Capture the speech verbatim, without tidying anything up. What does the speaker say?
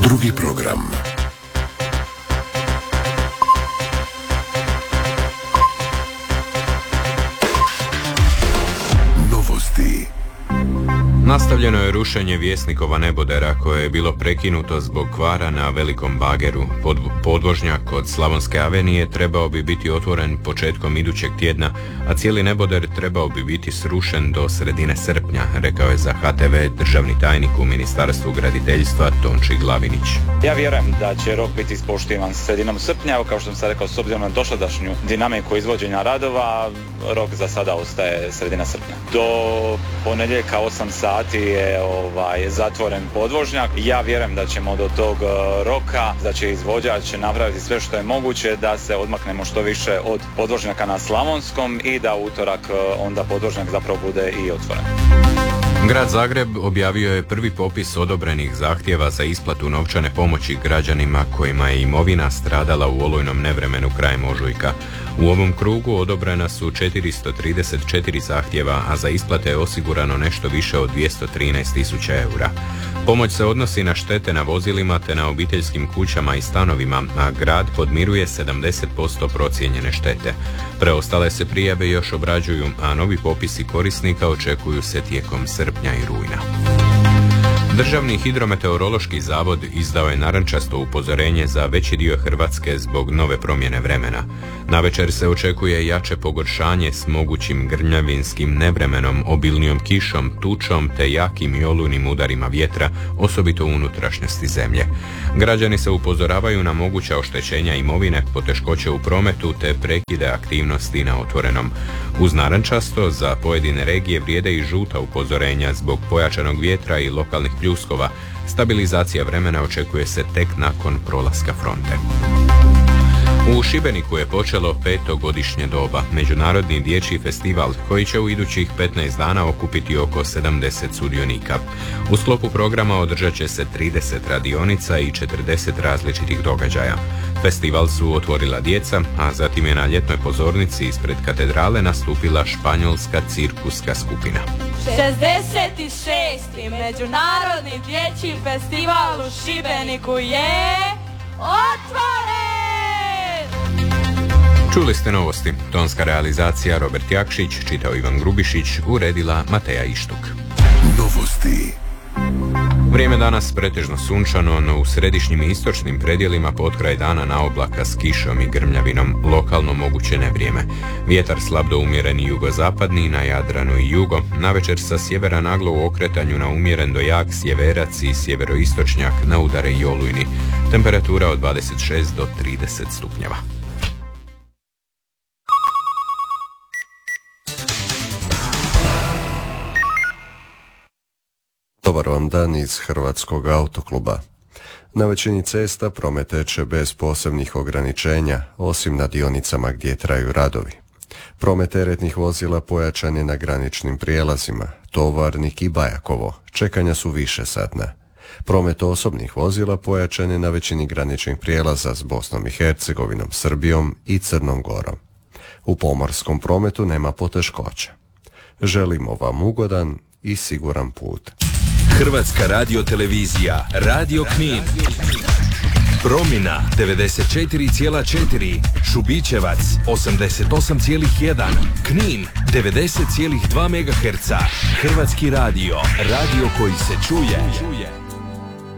Drugi program. Novosti. Nastavljeno je rušenje Vjesnikova nebodera koje je bilo prekinuto zbog kvara na velikom bageru. Pod, podvožnjak od Slavonske avenije trebao bi biti otvoren početkom idućeg tjedna, a cijeli neboder trebao bi biti srušen do sredine srpnja, rekao je za H T V državni tajnik u Ministarstvu graditeljstva Tonči Glavinić. Ja vjerujem da će rok biti ispoštivan sredinom srpnja, evo kao što sam sad rekao, s obzirom na dosadašnju dinamiku izvođenja radova, rok za sada ostaje sredina srpnja. Do ponedjeljka osam sati je ovaj, zatvoren podvožnjak. Ja vjerujem da ćemo do tog roka, da će izvođač napraviti sve što je moguće da se odmaknemo što više od podvožnjaka na Slavonskom i da utorak onda podvožnjak zapravo bude i otvoren. Grad Zagreb objavio je prvi popis odobrenih zahtjeva za isplatu novčane pomoći građanima kojima je imovina stradala u olujnom nevremenu krajem ožujka. U ovom krugu odobrena su četiristo trideset četiri zahtjeva, a za isplate je osigurano nešto više od dvjesto trinaest tisuća eura. Pomoć se odnosi na štete na vozilima te na obiteljskim kućama i stanovima, a grad podmiruje sedamdeset posto procijenjene štete. Preostale se prijave još obrađuju, a novi popisi korisnika očekuju se tijekom srpnja i rujna. Državni hidrometeorološki zavod izdao je narančasto upozorenje za veći dio Hrvatske zbog nove promjene vremena. Navečer se očekuje jače pogoršanje s mogućim grmljavinskim nevremenom, obilnijom kišom, tučom te jakim i olujnim udarima vjetra, osobito u unutrašnjosti zemlje. Građani se upozoravaju na moguća oštećenja imovine, poteškoće u prometu te prekide aktivnosti na otvorenom. Uz narančasto za pojedine regije vrijede i žuta upozorenja zbog pojačanog vjetra i lokalnih pljuskova. Stabilizacija vremena očekuje se tek nakon prolaska fronte. U Šibeniku je počelo petogodišnje doba, međunarodni dječji festival koji će u idućih petnaest dana okupiti oko sedamdeset sudionika. U sklopu programa održat će se trideset radionica i četrdeset različitih događaja. Festival su otvorila djeca, a zatim je na ljetnoj pozornici ispred katedrale nastupila španjolska cirkuska skupina. šezdeset šesti. Međunarodni dječji festival u Šibeniku je otvoren! Čuli ste novosti. Tonska realizacija Robert Jakšić, čitao Ivan Grubišić, uredila Mateja Ištuk. Novosti. Vrijeme danas pretežno sunčano, no u središnjim i istočnim predjelima potkraj dana na oblaka s kišom i grmljavinom, lokalno moguće nevrijeme. Vjetar slab do umjeren i jugozapadni, na Jadranu i jugo, navečer sa sjevera naglo u okretanju na umjeren do jak sjeverac i sjeveroistočnjak, na udare i olujni. Temperatura od dvadeset šest do trideset stupnjeva. Dobar vam dan iz Hrvatskog autokluba. Na većini cesta promet teče bez posebnih ograničenja, osim na dionicama gdje traju radovi. Promet teretnih vozila pojačan je na graničnim prijelazima, Tovarnik i Bajakovo, čekanja su više satna. Promet osobnih vozila pojačan je na većini graničnih prijelaza s Bosnom i Hercegovinom, Srbijom i Crnom Gorom. U pomorskom prometu nema poteškoća. Želimo vam ugodan i siguran put. Hrvatska radiotelevizija, Radio Knin. Promina devedeset četiri zarez četiri, Šubićevac osamdeset osam zarez jedan, Knin devedeset zarez dva megaherca. Hrvatski radio, radio koji se čuje.